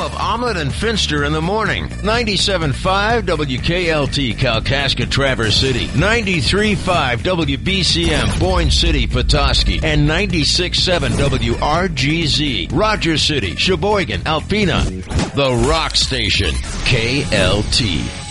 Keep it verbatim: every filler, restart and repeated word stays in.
of Omelet and Finster in the morning. ninety-seven point five W K L T, Kalkaska, Traverse City. ninety-three point five W B C M, Boyne City, Petoskey. And ninety-six point seven W R G Z, Rogers City, Sheboygan, Alpena. The Rock Station, K L T.